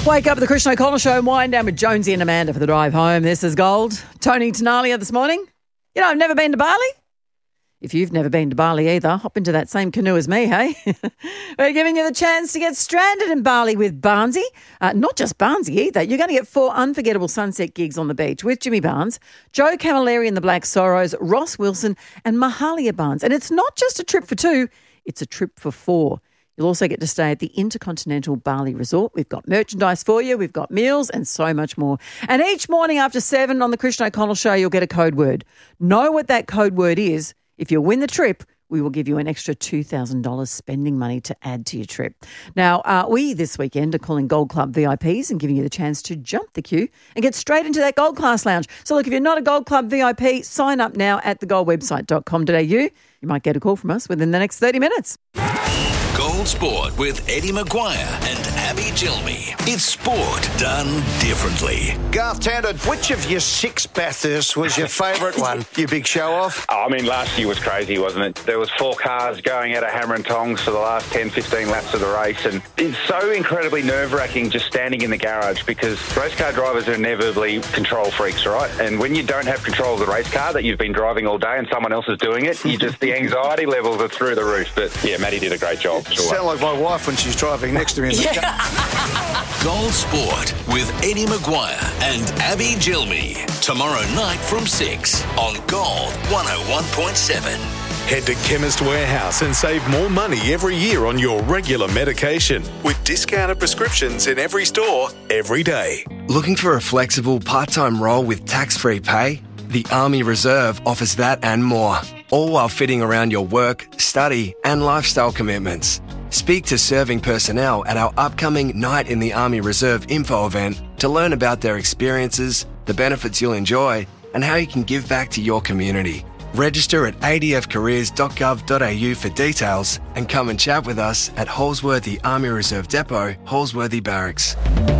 Wake up at the Christian O'Connell Show and wind down with Jonesy and Amanda for the drive home. This is Gold. Tony Tenalia this morning. You know, I've never been to Bali. If you've never been to Bali either, hop into that same canoe as me, hey? We're giving you the chance to get stranded in Bali with Barnesy. Not just Barnesy either. You're going to get 4 unforgettable sunset gigs on the beach with Jimmy Barnes, Joe Camilleri and the Black Sorrows, Ross Wilson and Mahalia Barnes. And it's not just a trip for 2, it's a trip for 4. You'll also get to stay at the Intercontinental Bali Resort. We've got merchandise for you. We've got meals and so much more. And each morning after 7 on the Christian O'Connell Show, you'll get a code word. Know what that code word is. If you win the trip, we will give you an extra $2,000 spending money to add to your trip. Now, we this weekend are calling Gold Club VIPs and giving you the chance to jump the queue and get straight into that Gold Class Lounge. So look, if you're not a Gold Club VIP, sign up now at thegoldwebsite.com.au. You might get a call from us within the next 30 minutes. Gold Sport with Eddie Maguire and Abby Gilmy. It's sport done differently. Garth Tander, which of your 6 Bathursts was your favourite one, you big show-off? I mean, last year was crazy, wasn't it? There was 4 cars going out of Hammer and Tongs for the last 10, 15 laps of the race, and it's so incredibly nerve-wracking just standing in the garage because race car drivers are inevitably control freaks, right? And when you don't have control of the race car that you've been driving all day and someone else is doing it, the anxiety levels are through the roof. But yeah, Maddie did a great job. Sure. Sound like my wife when she's driving next to me in the car. Gold Sport with Eddie Maguire and Abby Gilmy. Tomorrow night from 6 on Gold 101.7. Head to Chemist Warehouse and save more money every year on your regular medication with discounted prescriptions in every store, every day. Looking for a flexible part-time role with tax-free pay? The Army Reserve offers that and more, all while fitting around your work, study and lifestyle commitments. Speak to serving personnel at our upcoming Night in the Army Reserve info event to learn about their experiences, the benefits you'll enjoy, and how you can give back to your community. Register at adfcareers.gov.au for details and come and chat with us at Holsworthy Army Reserve Depot, Holsworthy Barracks.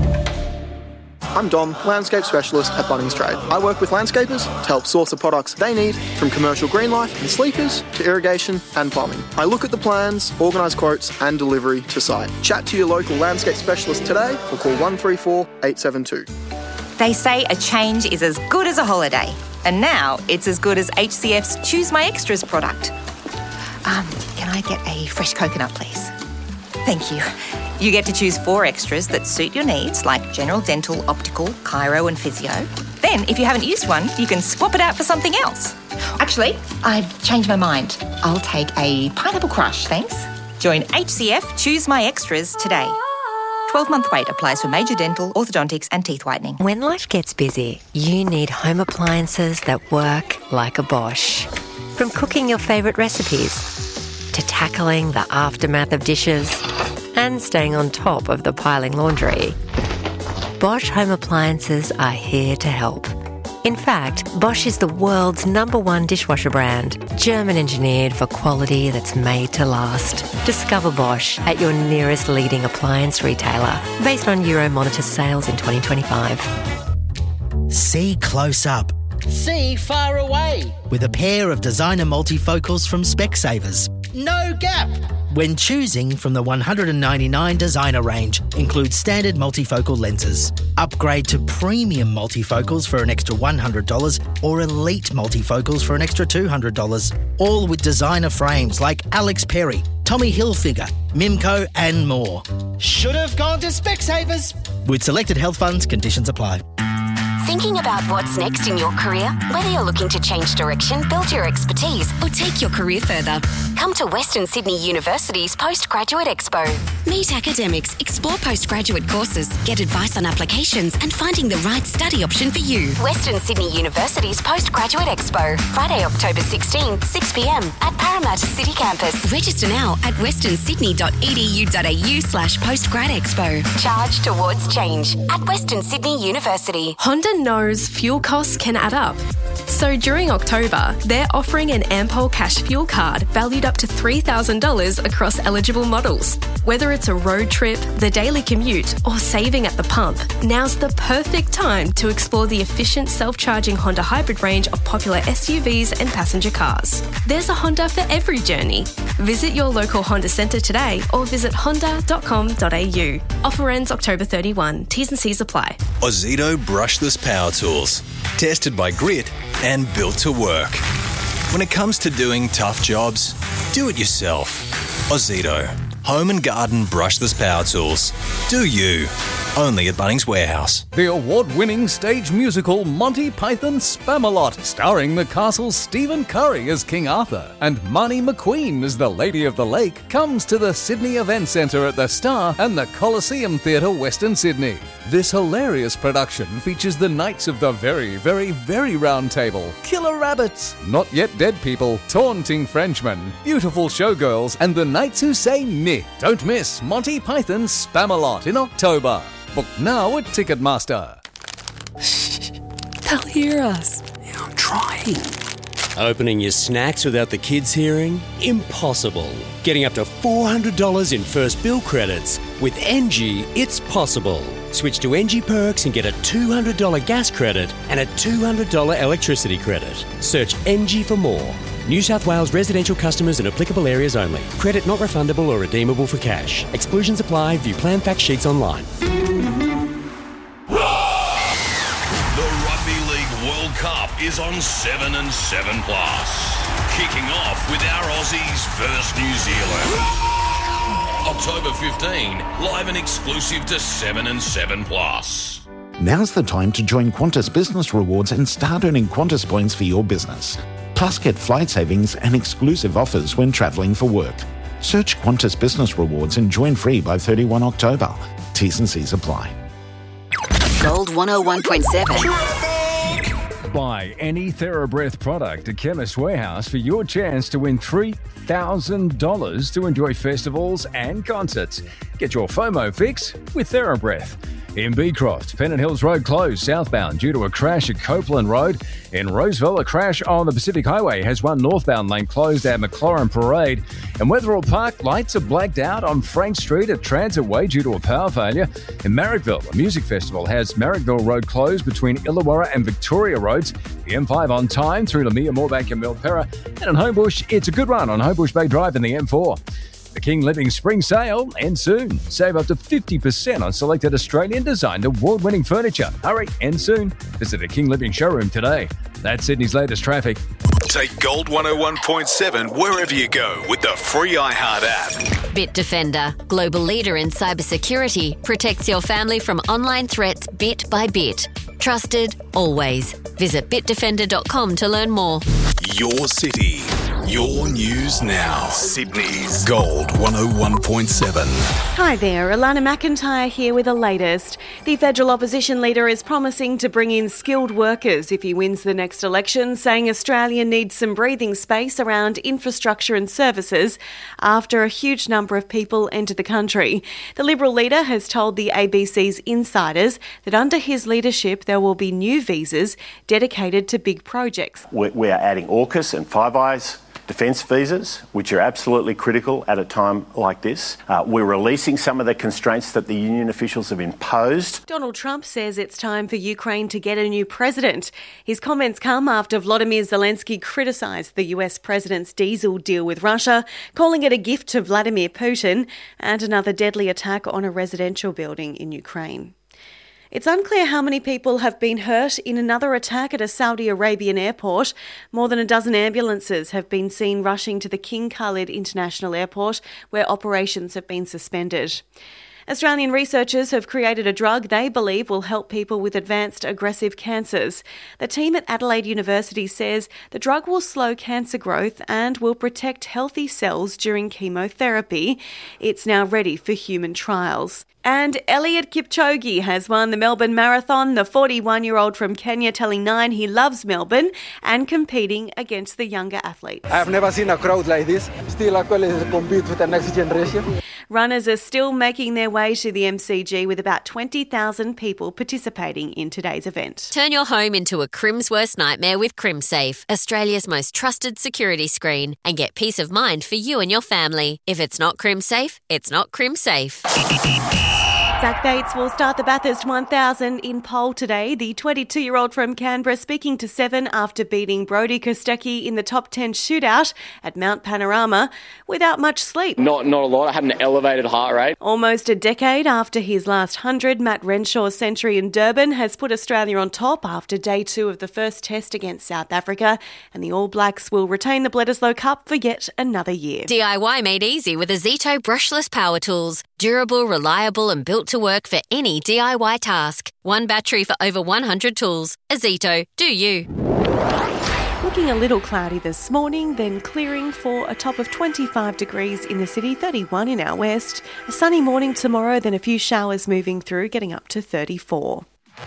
I'm Dom, landscape specialist at Bunnings Trade. I work with landscapers to help source the products they need, from commercial green life and sleepers to irrigation and plumbing. I look at the plans, organise quotes and delivery to site. Chat to your local landscape specialist today or call 134 872. They say a change is as good as a holiday. And now it's as good as HCF's Choose My Extras product. Can I get a fresh coconut, please? Thank you. You get to choose 4 extras that suit your needs, like general dental, optical, chiro and physio. Then, if you haven't used one, you can swap it out for something else. Actually, I've changed my mind. I'll take a pineapple crush, thanks. Join HCF Choose My Extras today. 12-month wait applies for major dental, orthodontics and teeth whitening. When life gets busy, you need home appliances that work like a Bosch. From cooking your favourite recipes to tackling the aftermath of dishes and staying on top of the piling laundry, Bosch home appliances are here to help. In fact, Bosch is the world's #1 dishwasher brand, German-engineered for quality that's made to last. Discover Bosch at your nearest leading appliance retailer, based on Euromonitor sales in 2025. See close up. See far away. With a pair of designer multifocals from Specsavers. No gap. When choosing from the 199 designer range, includes standard multifocal lenses. Upgrade to premium multifocals for an extra $100 or elite multifocals for an extra $200. All with designer frames like Alex Perry, Tommy Hilfiger, Mimco and more. Should have gone to Specsavers. With selected health funds, conditions apply. Thinking about what's next in your career? Whether you're looking to change direction, build your expertise, or take your career further, come to Western Sydney University's Postgraduate Expo. Meet academics, explore postgraduate courses, get advice on applications, and finding the right study option for you. Western Sydney University's Postgraduate Expo, Friday, October 16, 6 p.m. at Parramatta City Campus. Register now at westernsydney.edu.au/postgradexpo. Charge towards change at Western Sydney University. Honda knows fuel costs can add up. So during October, they're offering an Ampol Cash Fuel Card valued up to $3,000 across eligible models. Whether it's a road trip, the daily commute, or saving at the pump, now's the perfect time to explore the efficient self-charging Honda hybrid range of popular SUVs and passenger cars. There's a Honda for every journey. Visit your local Honda centre today or visit honda.com.au. Offer ends October 31. T's and C's apply. Ozito brushless power tools. Tested by Grit and built to work. When it comes to doing tough jobs, do it yourself. Ozito. Home and garden brushless power tools. Do you. Only at Bunnings Warehouse. The award-winning stage musical Monty Python Spamalot, starring the castle's Stephen Curry as King Arthur and Marnie McQueen as the Lady of the Lake, comes to the Sydney Event Centre at the Star and the Coliseum Theatre, Western Sydney. This hilarious production features the Knights of the Very, Very, Very Round Table, Killer Rabbits, Not Yet Dead People, Taunting Frenchmen, Beautiful Showgirls, and the Knights Who Say Meh. Don't miss Monty Python Spamalot in October. Book now at Ticketmaster. They'll hear us. Yeah, I'm trying. Opening your snacks without the kids hearing? Impossible. Getting up to $400 in first bill credits. With NG, it's possible. Switch to NG Perks and get a $200 gas credit and a $200 electricity credit. Search NG for more. New South Wales residential customers in applicable areas only. Credit not refundable or redeemable for cash. Exclusions apply. View plan fact sheets online. World Cup is on 7 and 7 Plus. Kicking off with our Aussies versus New Zealand. October 15, live and exclusive to 7 and 7 Plus. Now's the time to join Qantas Business Rewards and start earning Qantas points for your business. Plus get flight savings and exclusive offers when travelling for work. Search Qantas Business Rewards and join free by 31 October. T's and C's apply. Gold 101.7. Buy any TheraBreath product at Chemist Warehouse for your chance to win $3,000 to enjoy festivals and concerts. Get your FOMO fix with TheraBreath. In Beecroft, Pennant Hills Road closed southbound due to a crash at Copeland Road. In Roseville, a crash on the Pacific Highway has one northbound lane closed at McLaurin Parade. In Wetherill Park, lights are blacked out on Frank Street at Transit Way due to a power failure. In Marrickville, a music festival has Marrickville Road closed between Illawarra and Victoria Roads. The M5 on time through Lamia, Moorebank and Milperra. And in Homebush, it's a good run on Homebush Bay Drive in the M4. The King Living Spring Sale ends soon. Save up to 50% on selected Australian-designed award-winning furniture. Hurry, end soon. Visit a King Living showroom today. That's Sydney's latest traffic. Take Gold 101.7 wherever you go with the free iHeart app. Bitdefender, global leader in cybersecurity, protects your family from online threats bit by bit. Trusted, always. Visit bitdefender.com to learn more. Your city, your news now. Sydney's Gold 101.7. Hi there, Alana McIntyre here with the latest. The federal opposition leader is promising to bring in skilled workers if he wins the next election, saying Australia needs some breathing space around infrastructure and services after a huge number of people enter the country. The Liberal leader has told the ABC's Insiders that under his leadership there will be new visas dedicated to big projects. We are adding AUKUS and Five Eyes defence visas, which are absolutely critical at a time like this. We're releasing some of the constraints that the union officials have imposed. Donald Trump says it's time for Ukraine to get a new president. His comments come after Volodymyr Zelensky criticised the US president's diesel deal with Russia, calling it a gift to Vladimir Putin and another deadly attack on a residential building in Ukraine. It's unclear how many people have been hurt in another attack at a Saudi Arabian airport. More than a dozen ambulances have been seen rushing to the King Khalid International Airport, where operations have been suspended. Australian researchers have created a drug they believe will help people with advanced aggressive cancers. The team at Adelaide University says the drug will slow cancer growth and will protect healthy cells during chemotherapy. It's now ready for human trials. And Eliud Kipchoge has won the Melbourne Marathon, the 41-year-old from Kenya telling Nine he loves Melbourne and competing against the younger athletes. I have never seen a crowd like this. Still actually compete with the next generation. Runners are still making their way to the MCG with about 20,000 people participating in today's event. Turn your home into a Crim's worst nightmare with CrimSafe, Australia's most trusted security screen, and get peace of mind for you and your family. If it's not CrimSafe, it's not CrimSafe. Zach Bates will start the Bathurst 1000 in pole today. The 22-year-old from Canberra speaking to Seven after beating Brodie Kostecki in the top 10 shootout at Mount Panorama without much sleep. Not a lot. I had an elevated heart rate. Almost a decade after his last 100, Matt Renshaw's century in Durban has put Australia on top after day 2 of the first test against South Africa, and the All Blacks will retain the Bledisloe Cup for yet another year. DIY made easy with Azito brushless power tools. Durable, reliable and built to work for any DIY task. One battery for over 100 tools. Azito, do you. Looking a little cloudy this morning, then clearing for a top of 25 degrees in the city, 31 in our west. A sunny morning tomorrow, then a few showers moving through, getting up to 34.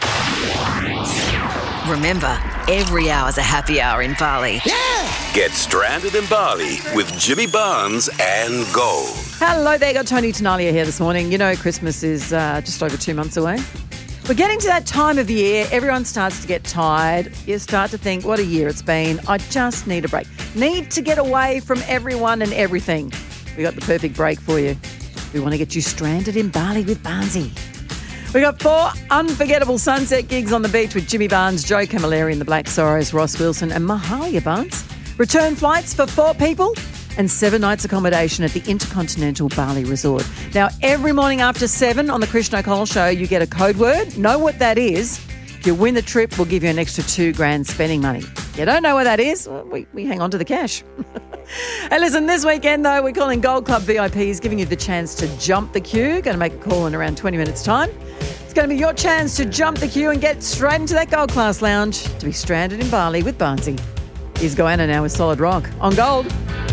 Remember, every hour's a happy hour in Bali. Get stranded in Bali with Jimmy Barnes and Gold. Hello there, got Tony Tenalia here this morning. You know Christmas is just over 2 months away. We're getting to that time of the year, everyone starts to get tired. You start to think, what a year it's been. I just need a break. Need to get away from everyone and everything. We got the perfect break for you. We want to get you stranded in Bali with Barnesy. We got 4 unforgettable sunset gigs on the beach with Jimmy Barnes, Joe Camilleri and the Black Sorrows, Ross Wilson and Mahalia Barnes. Return flights for 4 people and 7 nights accommodation at the Intercontinental Bali Resort. Now, every morning after 7 on the Krishna O'Connell Show, you get a code word. Know what that is. If you win the trip, we'll give you an extra $2,000 spending money. You don't know what that is? Well, we hang on to the cash. Hey, listen, this weekend, though, we're calling Gold Club VIPs, giving you the chance to jump the queue. Going to make a call in around 20 minutes' time. It's going to be your chance to jump the queue and get straight into that Gold Class Lounge to be stranded in Bali with Barnesy. Here's Goanna now with Solid Rock on Gold.